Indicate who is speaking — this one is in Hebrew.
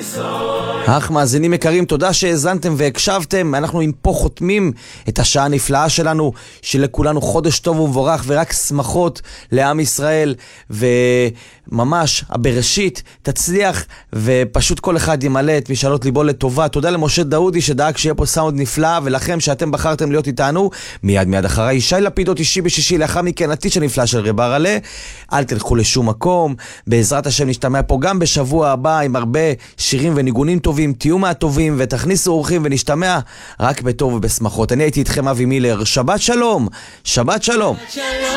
Speaker 1: אך מאזינים יקרים, תודה שהאזנתם והקשבתם. אנחנו פה חותמים את השעה הנפלאה שלנו, שלכולנו חודש טוב ומבורך ורק שמחות לעם ישראל, וממש הבראשית תצליח ופשוט כל אחד ימלא את משאלות ליבו לטובה. תודה למשה דאודי שדאג שיהיה פה סאונד נפלא, ולכם שאתם בחרתם להיות איתנו. מיד אחריי שי לפידות אישי בשישי, לאחר מכן הטיש הנפלא של רב הרלה. אל תלכו לשום מקום, בעזרת השם נשתמע פה גם בשבוע הבא עם הרבה שירים וניגונים טובים. תהיו מהטובים ותכניסו אורחים, ונשתמע רק בטוב ובשמחות. אני הייתי איתכם אבי מילר. שבת שלום. שבת שלום.